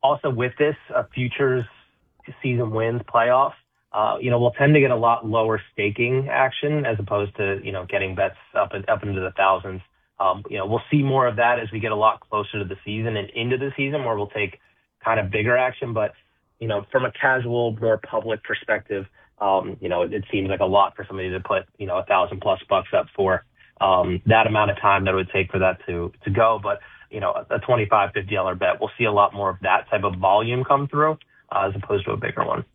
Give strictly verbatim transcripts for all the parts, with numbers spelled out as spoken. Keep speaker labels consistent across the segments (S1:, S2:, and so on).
S1: also with this, uh, futures season wins playoffs, uh, you know, we'll tend to get a lot lower staking action as opposed to, you know, getting bets up and up into the thousands. Um, you know, we'll see more of that as we get a lot closer to the season and into the season where we'll take kind of bigger action. But, you know, from a casual, more public perspective, um, you know, it, it seems like a lot for somebody to put, you know, a thousand plus bucks up for um, that amount of time that it would take for that to, to go. But, you know, a twenty-five, fifty dollars bet, we'll see a lot more of that type of volume come through uh, as opposed to a bigger one.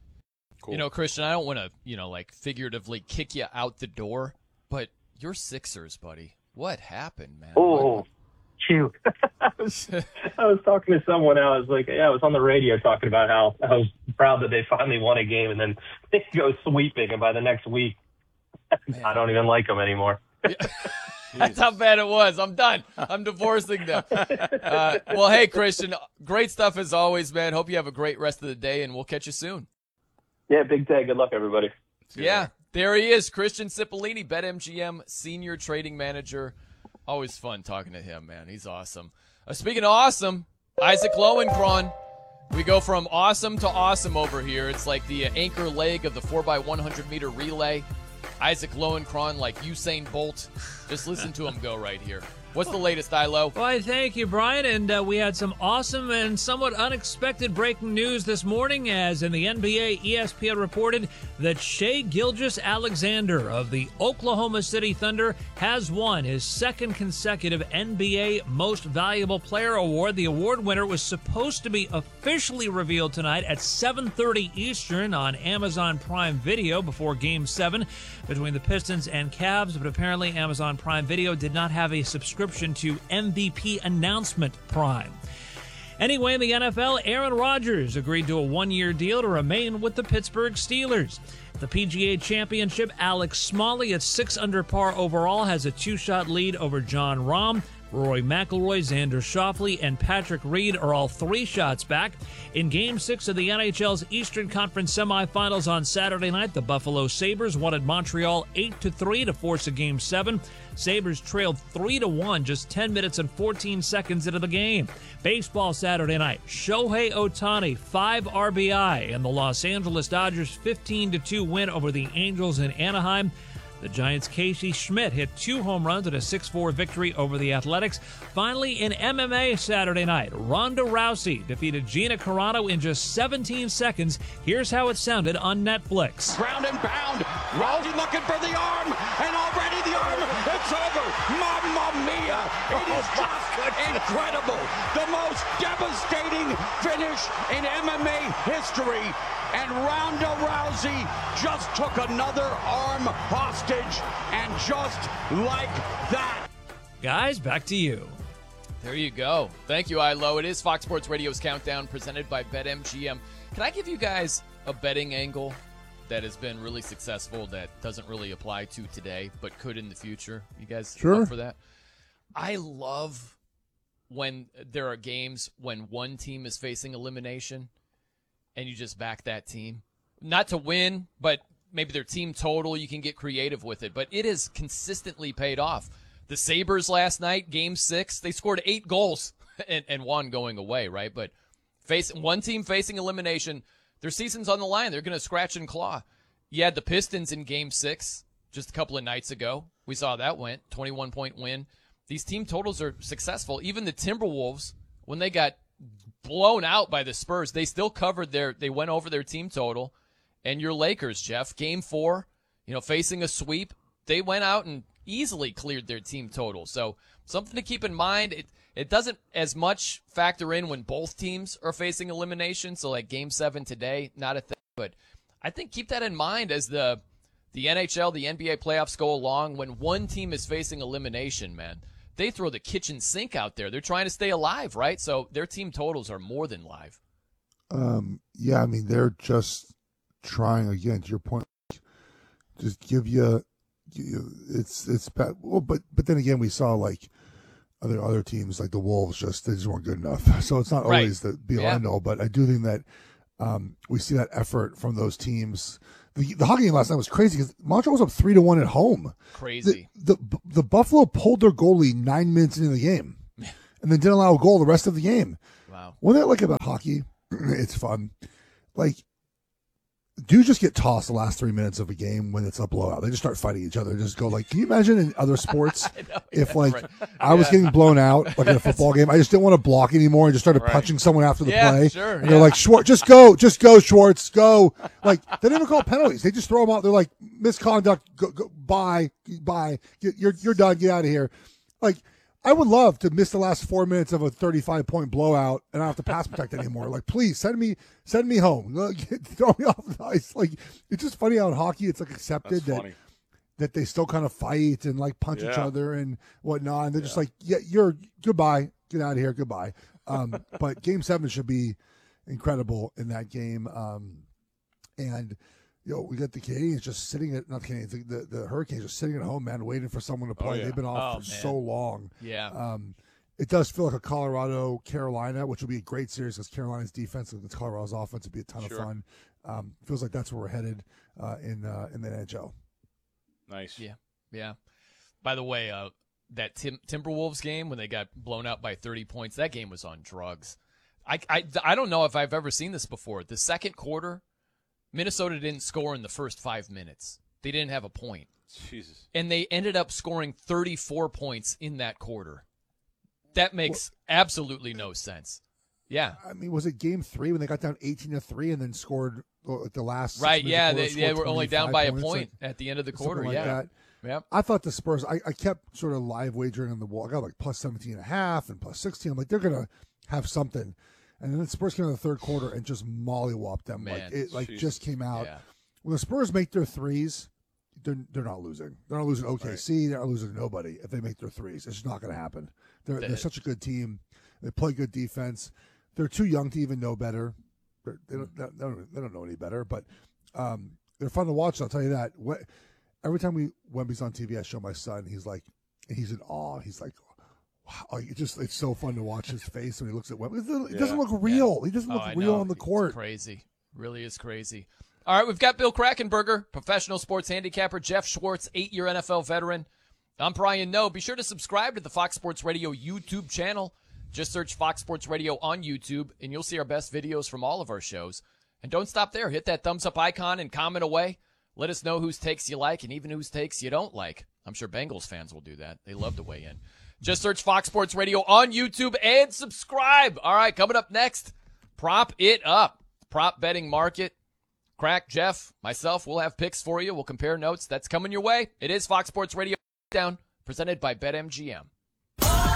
S2: Cool. You know, Christian, I don't want to, you know, like figuratively kick you out the door, but you're Sixers, buddy. What happened, man?
S1: Oh, shoot. I, was, I was talking to someone. I was like, yeah, I was on the radio talking about how I was proud that they finally won a game, and then they go sweeping, and by the next week, man, I don't even like them anymore.
S2: Yeah. That's how bad it was. I'm done. I'm divorcing them. Uh, well, hey, Christian, great stuff as always, man. Hope you have a great rest of the day, and we'll catch you soon.
S1: Yeah, big day. Good luck, everybody.
S2: Yeah, there he is, Christian Cipollini, BetMGM Senior Trading Manager. Always fun talking to him, man. He's awesome. Uh, speaking of awesome, Isaac Lowenkron. We go from awesome to awesome over here. It's like the anchor leg of the four by one hundred meter relay. Isaac Lowenkron like Usain Bolt. Just listen to him go right here. What's the latest, Ilo?
S3: Well, thank you, Brian. And uh, we had some awesome and somewhat unexpected breaking news this morning, as in the N B A, E S P N reported that Shai Gilgeous-Alexander of the Oklahoma City Thunder has won his second consecutive N B A Most Valuable Player award. The award winner was supposed to be officially revealed tonight at seven thirty Eastern on Amazon Prime Video before Game seven between the Pistons and Cavs, but apparently Amazon Prime Video did not have a subscription to M V P Announcement Prime. Anyway, in the N F L, Aaron Rodgers agreed to a one-year deal to remain with the Pittsburgh Steelers. The P G A Championship, Alex Smalley at six under par overall has a two-shot lead over Jon Rahm. Rory McIlroy, Xander Schauffele, and Patrick Reed are all three shots back. In Game six of the N H L's Eastern Conference semifinals on Saturday night, the Buffalo Sabres won at Montreal eight to three to force a Game seven. Sabres trailed three to one just ten minutes and fourteen seconds into the game. Baseball Saturday night, Shohei Ohtani, five R B I, and the Los Angeles Dodgers fifteen to two win over the Angels in Anaheim. The Giants' Casey Schmidt hit two home runs in a six four victory over the Athletics. Finally, in M M A Saturday night, Ronda Rousey defeated Gina Carano in just seventeen seconds. Here's how it sounded on Netflix.
S4: Ground and pound. Rousey looking for the arm, and already the arm, it's over. Mamma mia. It is just incredible. The most devastating finish in M M A history. And Ronda Rousey just took another arm hostage, and just like that.
S3: Guys, back to you.
S2: There you go. Thank you, Ilo. It is Fox Sports Radio's Countdown presented by BetMGM. Can I give you guys a betting angle that has been really successful that doesn't really apply to today but could in the future? You guys
S5: sure.
S2: up for that? I love when there are games when one team is facing elimination and you just back that team. Not to win, but maybe their team total, you can get creative with it. But it has consistently paid off. The Sabres last night, game six, they scored eight goals and, and one going away, right? But face, one team facing elimination, their season's on the line. They're going to scratch and claw. You had the Pistons in game six just a couple of nights ago. We saw that went, twenty-one point win. These team totals are successful. Even the Timberwolves, when they got blown out by the Spurs, they still covered their, they went over their team total. And your Lakers, Jeff, game four, you know, facing a sweep, they went out and easily cleared their team total. So something to keep in mind. It it doesn't as much factor in when both teams are facing elimination. So like game seven today, not a thing. But I think keep that in mind as the the N H L, the N B A playoffs go along. When one team is facing elimination, man, they throw the kitchen sink out there. They're trying to stay alive, right? So their team totals are more than live.
S5: Um, yeah, I mean, they're just trying, again, to your point, just give you, you it's it's bad. Well, but but then again, we saw like other other teams like the Wolves, just they just weren't good enough. So it's not
S2: right.
S5: always the be all
S2: yeah.
S5: end all. But I do think that um, we see that effort from those teams. The, the hockey game last night was crazy because Montreal was up three to one at home.
S2: Crazy.
S5: The, the the Buffalo pulled their goalie nine minutes into the game, and then didn't allow a goal the rest of the game.
S2: Wow. Wow.
S5: One thing I like about hockey, it's fun. Like, dudes just get tossed the last three minutes of a game when it's a blowout. They just start fighting each other. They just go like, can you imagine in other sports
S2: know,
S5: if
S2: yeah,
S5: like
S2: right.
S5: I was
S2: yeah.
S5: getting blown out like in a football game, I just didn't want to block anymore and just started
S2: Right.
S5: punching someone after the
S2: Yeah,
S5: play.
S2: sure,
S5: and
S2: yeah.
S5: they're like, Schwartz, just go, just go, Schwartz, go. Like they don't even call penalties. They just throw them out. They're like misconduct. Go, go, bye, bye. You're you're done. Get out of here. Like. I would love to miss the last four minutes of a thirty-five point blowout and I don't have to pass protect anymore. Like, please send me, send me home. Throw me off the ice. Like, it's just funny how in hockey it's like accepted that, that they still kind of fight and like punch
S6: yeah.
S5: each other and whatnot. And they're
S6: yeah.
S5: just like, yeah, you're goodbye. Get out of here. Goodbye. Um, but game seven should be incredible in that game. Um, and, you know, we got the Canadians just sitting at not the Canadians, the, the, the Hurricanes just sitting at home, man, waiting for someone to play.
S6: Oh, yeah.
S5: They've been off
S2: Oh,
S5: for
S2: man.
S5: so long.
S2: Yeah.
S5: Um, it does feel like a Colorado Carolina, which will be a great series because Carolina's defense and Colorado's offense would be a ton
S6: Sure.
S5: of fun. Um, feels like that's where we're headed uh, in uh, in the N H L.
S6: Nice.
S2: Yeah. Yeah. By the way, uh, that Tim- Timberwolves game when they got blown out by thirty points, that game was on drugs. I, I, I don't know if I've ever seen this before. The second quarter, Minnesota didn't score in the first five minutes. They didn't have a point.
S6: Jesus.
S2: And they ended up scoring thirty-four points in that quarter. That makes well, absolutely no sense. Yeah.
S5: I mean, was it game three when they got down eighteen to three and then scored at the last?
S2: Right, yeah.
S5: The
S2: they, they were only down by a
S5: points,
S2: point
S5: like,
S2: at the end of the quarter.
S5: like
S2: yeah.
S5: That.
S2: Yep.
S5: I thought the Spurs, I, I kept sort of live wagering on the wall. I got like plus seventeen and a half and plus sixteen. I'm like, they're going to have something. And then the Spurs came in the third quarter and just mollywopped them.
S2: Man,
S5: like it like
S6: Jesus.
S5: just came out.
S2: Yeah.
S5: When the Spurs make their threes, they're, they're not losing. They're not losing O K C.
S6: Right.
S5: They're not losing nobody if they make their threes. It's just not going to happen. They're,
S2: That-
S5: they're such a good team. They play good defense. They're too young to even know better. They're, they, don't, they, don't, they don't know any better, but um, they're fun to watch. I'll tell you that. What, every time we Wemby's on T V, I show my son. He's like, he's in awe. He's like, wow. It just it's so fun to watch his face when he looks at Wemby. It doesn't, it doesn't
S6: Yeah.
S5: look real. He doesn't
S2: Oh,
S5: look
S2: I
S5: real
S2: know.
S5: on the
S2: It's
S5: court.
S2: crazy. Really is crazy. All right, we've got Bill Krakenberger, professional sports handicapper, Jeff Schwartz, eight-year N F L veteran. I'm Brian Noe. Be sure to subscribe to the Fox Sports Radio YouTube channel. Just search Fox Sports Radio on YouTube, and you'll see our best videos from all of our shows. And don't stop there. Hit that thumbs up icon and comment away. Let us know whose takes you like and even whose takes you don't like. I'm sure Bengals fans will do that. They love to weigh in. Just search Fox Sports Radio on YouTube and subscribe. All right, coming up next, prop it up. Prop betting market. Crack, Jeff, myself, we'll have picks for you. We'll compare notes. That's coming your way. It is Fox Sports Radio Down, presented by BetMGM.